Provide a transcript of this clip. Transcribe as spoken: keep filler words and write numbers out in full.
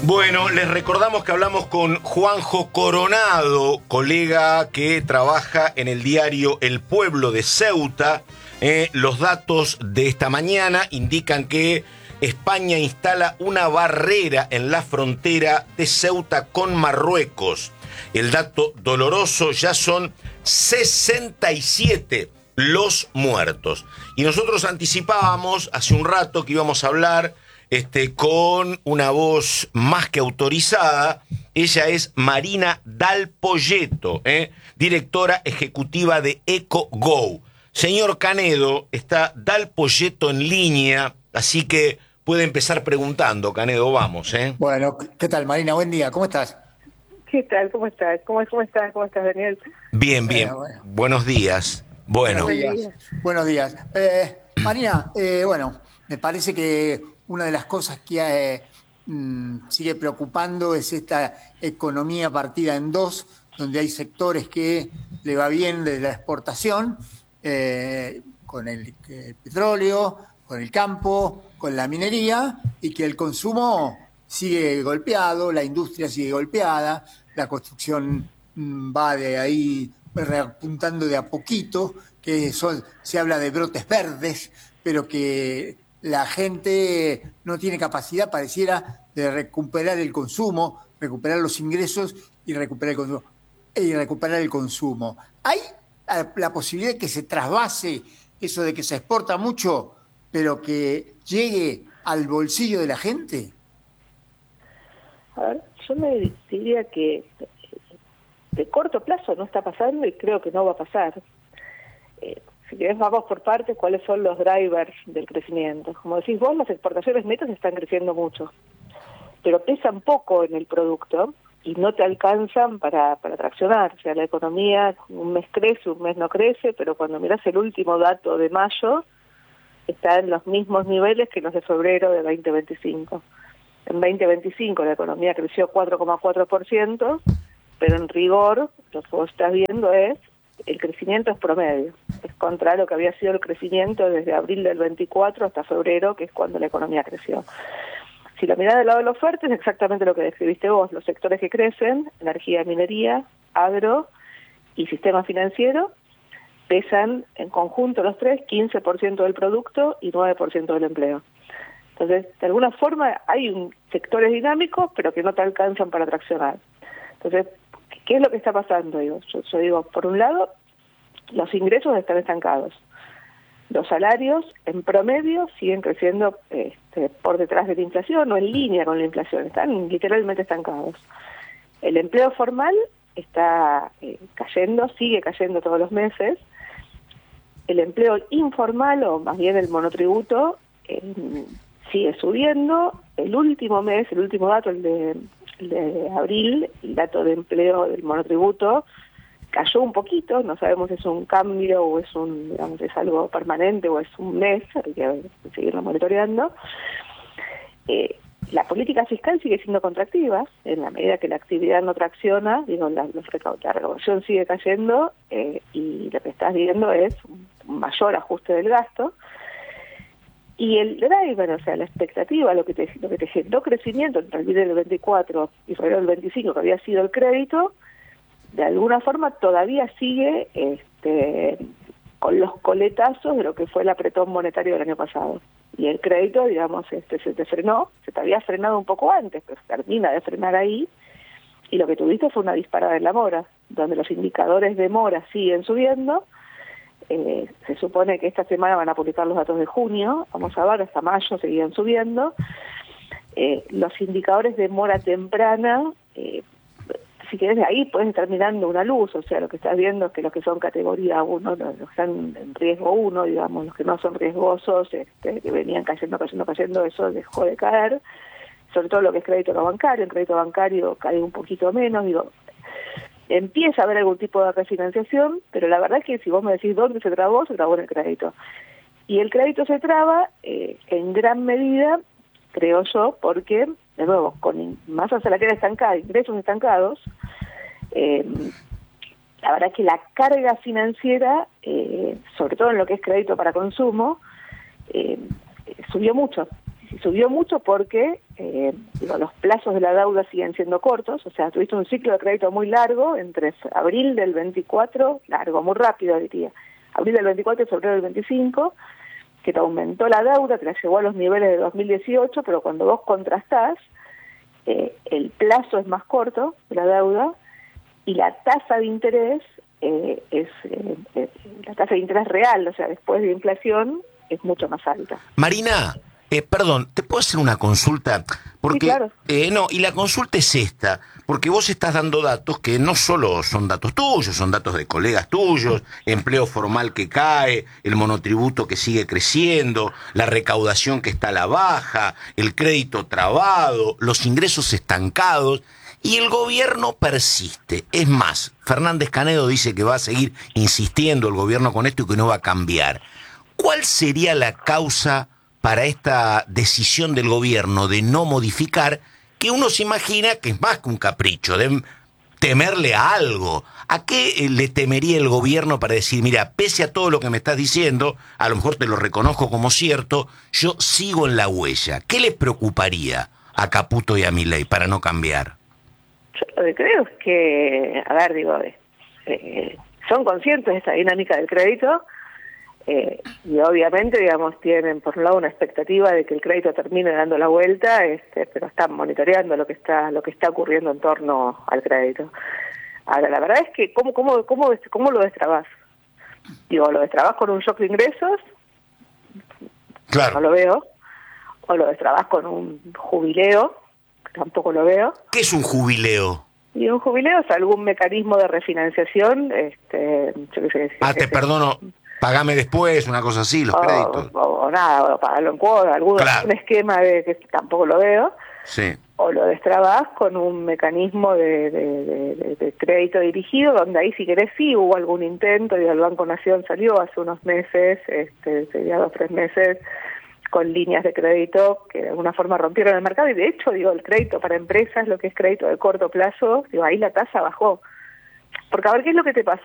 Bueno, les recordamos que hablamos con Juanjo Coronado, colega que trabaja en el diario El Pueblo de Ceuta. Eh, los datos de esta mañana indican que España instala una barrera en la frontera de Ceuta con Marruecos. El dato doloroso, ya son sesenta y siete los muertos. Y nosotros anticipábamos hace un rato que íbamos a hablar Este, con una voz más que autorizada. Ella es Marina Dal Poyetto, ¿eh? directora ejecutiva de EcoGo. Señor Canedo, está Dal Poyetto en línea, así que puede empezar preguntando, Canedo, vamos. ¿eh? Bueno, ¿qué tal, Marina? Buen día, ¿cómo estás? ¿Qué tal? ¿Cómo estás? ¿Cómo, cómo estás? ¿Cómo estás, Daniel? Bien, bien. Eh, bueno. Buenos días. Bueno. Buenos días. Buenos días. Eh, Marina, eh, bueno, me parece que una de las cosas que eh, mmm, sigue preocupando es esta economía partida en dos, donde hay sectores que le va bien de la exportación, eh, con el, el petróleo, con el campo, con la minería, y que el consumo sigue golpeado, la industria sigue golpeada, la construcción mmm, va de ahí reapuntando de a poquito, que son, se habla de brotes verdes, pero que la gente no tiene capacidad, pareciera, de recuperar el consumo, recuperar los ingresos y recuperar el consumo. Y recuperar el consumo. ¿Hay la posibilidad de que se trasvase eso de que se exporta mucho, pero que llegue al bolsillo de la gente? A ver, yo me diría que de corto plazo no está pasando y creo que no va a pasar. Eh, Si querés, vamos por partes, ¿cuáles son los drivers del crecimiento? Como decís vos, las exportaciones netas están creciendo mucho, pero pesan poco en el producto y no te alcanzan para, para traccionar. O sea, la economía un mes crece, un mes no crece, pero cuando mirás el último dato de mayo, está en los mismos niveles que los de febrero de veinte veinticinco. En veinte veinticinco la economía creció cuatro coma cuatro por ciento, pero en rigor, lo que vos estás viendo es el crecimiento es promedio, es contra lo que había sido el crecimiento desde abril del veinticuatro hasta febrero, que es cuando la economía creció. Si lo mirás del lado de la oferta, es exactamente lo que describiste vos, los sectores que crecen, energía, minería, agro y sistema financiero, pesan en conjunto los tres, quince por ciento del producto y nueve por ciento del empleo. Entonces, de alguna forma hay un, sectores dinámicos, pero que no te alcanzan para traccionar. Entonces, ¿qué es lo que está pasando? Yo, yo, yo digo, por un lado, los ingresos están estancados. Los salarios, en promedio, siguen creciendo este, por detrás de la inflación o en línea con la inflación. Están literalmente estancados. El empleo formal está eh, cayendo, sigue cayendo todos los meses. El empleo informal, o más bien el monotributo, eh, sigue subiendo. El último mes, el último dato, el de... de abril, el dato de empleo del monotributo cayó un poquito, no sabemos si es un cambio o es un, digamos, es algo permanente o es un mes, hay que seguirlo monitoreando. Eh, la política fiscal sigue siendo contractiva, en la medida que la actividad no tracciona, digo, la, la recaudación sigue cayendo eh, y lo que estás viendo es un mayor ajuste del gasto. Y el driver, o sea, la expectativa, lo que te, lo que te generó crecimiento entre el del veinticuatro y febrero del veinticinco, que había sido el crédito, de alguna forma todavía sigue este, con los coletazos de lo que fue el apretón monetario del año pasado. Y el crédito, digamos, este, se te frenó, se te había frenado un poco antes, pero se termina de frenar ahí, y lo que tuviste fue una disparada en la mora, donde los indicadores de mora siguen subiendo. Eh, se supone que esta semana van a publicar los datos de junio, vamos a ver, hasta mayo seguían subiendo. Eh, los indicadores de mora temprana, eh, si querés, de ahí puedes estar mirando una luz, o sea, lo que estás viendo es que los que son categoría uno, los que están en riesgo uno, digamos, los que no son riesgosos, este, que venían cayendo, cayendo, cayendo, eso dejó de caer, sobre todo lo que es crédito no bancario, el crédito bancario cae un poquito menos, digo, empieza a haber algún tipo de refinanciación, pero la verdad es que si vos me decís dónde se trabó, se trabó en el crédito. Y el crédito se traba eh, en gran medida, creo yo, porque, de nuevo, con masa salarial estancada, ingresos estancados, eh, la verdad es que la carga financiera, eh, sobre todo en lo que es crédito para consumo, eh, subió mucho. Subió mucho porque eh, digo, los plazos de la deuda siguen siendo cortos, o sea, tuviste un ciclo de crédito muy largo entre abril del veinticuatro, largo, muy rápido diría, abril del veinticuatro y febrero del veinticinco, que te aumentó la deuda, te la llevó a los niveles de dos mil dieciocho, pero cuando vos contrastás, eh, el plazo es más corto de la deuda y la tasa de interés eh, es eh, eh, la tasa de interés real, o sea, después de inflación, es mucho más alta. Marina, eh, perdón, ¿te puedo hacer una consulta? Porque, Sí, claro. eh, no, y la consulta es esta, porque vos estás dando datos que no solo son datos tuyos, son datos de colegas tuyos, empleo formal que cae, el monotributo que sigue creciendo, la recaudación que está a la baja, el crédito trabado, los ingresos estancados, y el gobierno persiste. Es más, Fernández Canedo dice que va a seguir insistiendo el gobierno con esto y que no va a cambiar. ¿Cuál sería la causa para esta decisión del gobierno de no modificar, que uno se imagina que es más que un capricho, de temerle a algo? ¿A qué le temería el gobierno para decir, mira, pese a todo lo que me estás diciendo, a lo mejor te lo reconozco como cierto, yo sigo en la huella? ¿Qué les preocuparía a Caputo y a Milei para no cambiar? Yo lo que creo es que, a ver, digo, eh, son conscientes de esta dinámica del crédito, Eh, y obviamente, digamos, tienen por un lado una expectativa de que el crédito termine dando la vuelta, este, pero están monitoreando lo que está lo que está ocurriendo en torno al crédito. Ahora, la verdad es que, ¿cómo, cómo, cómo, cómo lo destrabás? Digo, ¿lo destrabás con un shock de ingresos? Claro. No lo veo. ¿O lo destrabás con un jubileo? Tampoco lo veo. ¿Qué es un jubileo? Y un jubileo es algún mecanismo de refinanciación, este, yo qué sé. Ah, te este, perdono. Pagame después, una cosa así, los o, créditos. O, o nada, o pagarlo en cuotas, algún Claro. un esquema de que tampoco lo veo. Sí. O lo destrabás con un mecanismo de, de, de, de, de crédito dirigido, donde ahí si querés sí hubo algún intento, y el Banco Nación salió hace unos meses, este, sería dos o tres meses, con líneas de crédito que de alguna forma rompieron el mercado, y de hecho, digo, el crédito para empresas, lo que es crédito de corto plazo, digo, ahí la tasa bajó. Porque a ver, ¿qué es lo que te pasa?